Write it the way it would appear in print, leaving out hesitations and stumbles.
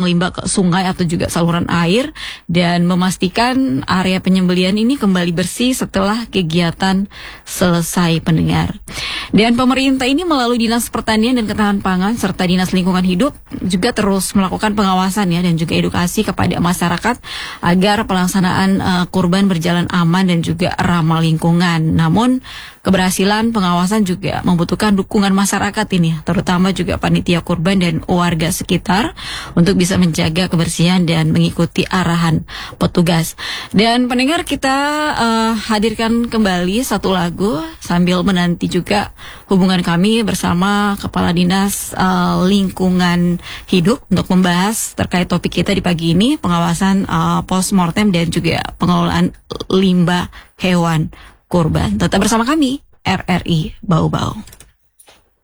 limbah ke sungai atau juga saluran air, dan memastikan area penyembelian ini kembali bersih setelah kegiatan selesai, pendengar. Dan pemerintah ini melalui Dinas Pertanian dan Ketahanan Pangan serta Dinas Lingkungan Hidup juga terus melakukan pengawasan ya, dan juga edukasi kepada masyarakat agar pelaksanaan kurban berjalan aman dan juga ramah lingkungan. Namun keberhasilan pengawasan juga membutuhkan dukungan masyarakat ini, terutama juga panitia kurban dan warga sekitar untuk bisa menjaga kebersihan dan mengikuti arahan petugas. Dan pendengar, kita hadirkan kembali satu lagu sambil menanti juga hubungan kami bersama Kepala Dinas Lingkungan Hidup untuk membahas terkait topik kita di pagi ini, pengawasan postmortem dan juga pengelolaan limbah hewan kurban. Tetap bersama kami, RRI Bau Bau.